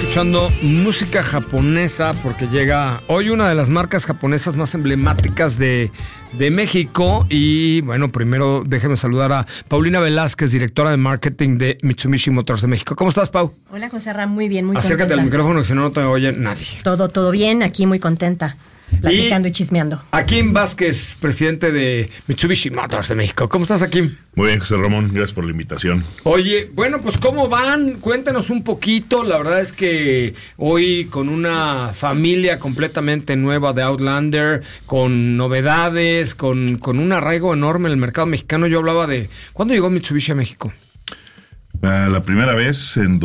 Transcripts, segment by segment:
escuchando música japonesa porque llega hoy una de las marcas japonesas más emblemáticas de México. Y bueno, primero déjeme saludar a Paulina Velázquez, directora de marketing de Mitsubishi Motors de México. ¿Cómo estás, Pau? Hola, José Ramón, muy bien, muy Acércate contenta. al micrófono que si no, no te oye nadie. Todo bien, aquí muy contenta, platicando y chismeando. Akim Vázquez, presidente de Mitsubishi Motors de México. ¿Cómo estás, Akim? Muy bien, José Ramón, gracias por la invitación. Oye, bueno, pues ¿cómo van? Cuéntanos un poquito. La verdad es que hoy con una familia completamente nueva de Outlander, con novedades, con un arraigo enorme en el mercado mexicano. Yo hablaba de... ¿Cuándo llegó Mitsubishi a México? La primera vez en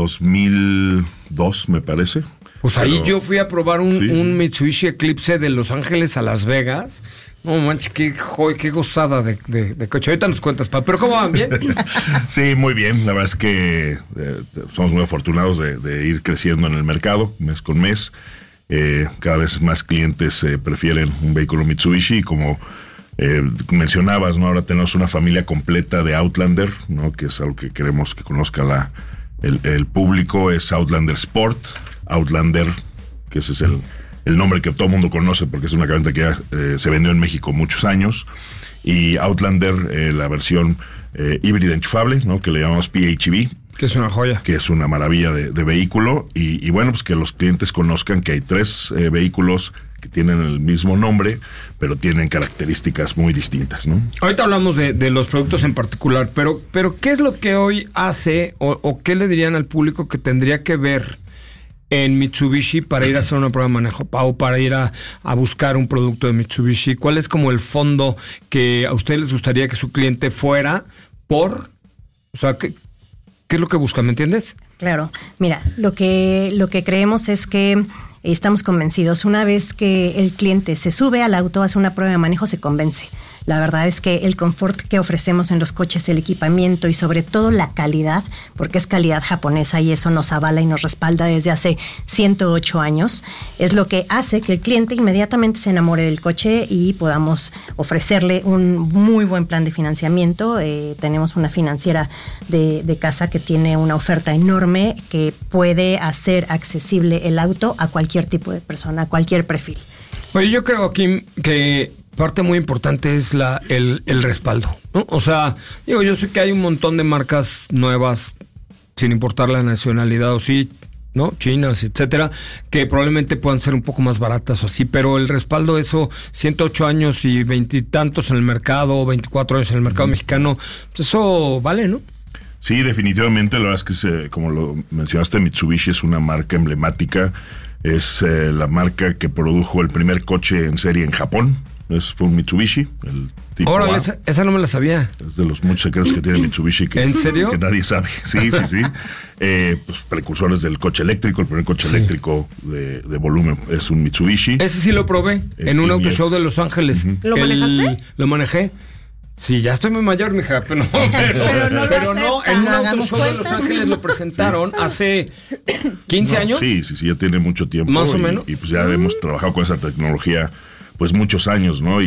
2002, me parece. Pues ahí yo fui a probar un Mitsubishi Eclipse de Los Ángeles a Las Vegas. No manches, qué gozada de coche. Ahorita nos cuentas, Pau. ¿Pero cómo van? ¿Bien? Sí, muy bien. La verdad es que somos muy afortunados de ir creciendo en el mercado, mes con mes. Cada vez más clientes prefieren un vehículo Mitsubishi. Y como mencionabas, ¿no? Ahora tenemos una familia completa de Outlander, ¿no? Que es algo que queremos que conozca el público. Es Outlander Sport, Outlander, que ese es el nombre que todo el mundo conoce porque es una camioneta que ya se vendió en México muchos años, y Outlander, la versión híbrida enchufable, ¿no? Que le llamamos PHEV. Que es una joya. Que es una maravilla de vehículo, y bueno, pues que los clientes conozcan que hay tres vehículos que tienen el mismo nombre, pero tienen características muy distintas, ¿no? Ahorita hablamos de los productos en particular, pero ¿qué es lo que hoy hace o qué le dirían al público que tendría que ver en Mitsubishi para ir a hacer una prueba de manejo, Pau, para ir a buscar un producto de Mitsubishi? ¿Cuál es como el fondo que a ustedes les gustaría que su cliente fuera por? O sea, ¿qué es lo que buscan? ¿Me entiendes? Claro, mira, lo que creemos es que estamos convencidos. Una vez que el cliente se sube al auto, hace una prueba de manejo, se convence. La verdad es que el confort que ofrecemos en los coches, el equipamiento y sobre todo la calidad, porque es calidad japonesa y eso nos avala y nos respalda desde hace 108 años, es lo que hace que el cliente inmediatamente se enamore del coche y podamos ofrecerle un muy buen plan de financiamiento. Tenemos una financiera de casa que tiene una oferta enorme que puede hacer accesible el auto a cualquier tipo de persona, a cualquier perfil. Oye, yo creo, Kim, que parte muy importante es el respaldo, ¿no? O sea, yo sé que hay un montón de marcas nuevas, sin importar la nacionalidad o sí, ¿no? Chinas, etcétera, que probablemente puedan ser un poco más baratas o así, pero el respaldo, eso, 108 años y 20 y tantos en el mercado, 24 años en el mercado mexicano, pues eso vale, ¿no? Sí, definitivamente. La verdad es que, como lo mencionaste, Mitsubishi es una marca emblemática. Es la marca que produjo el primer coche en serie en Japón. Fue un Mitsubishi, el tipo Órale, A. esa no me la sabía. Es de los muchos secretos que tiene Mitsubishi. ¿En serio? Que nadie sabe. Sí. Pues precursores del coche eléctrico. El primer coche eléctrico de volumen es un Mitsubishi. Ese sí lo probé en un auto show de Los Ángeles. ¿Lo manejaste? Lo manejé. Sí, ya estoy muy mayor, mija, pero no, en un auto show de Los Ángeles lo presentaron hace 15 años. Sí, ya tiene mucho tiempo. Más o menos. Y pues ya hemos trabajado con esa tecnología pues muchos años, ¿no?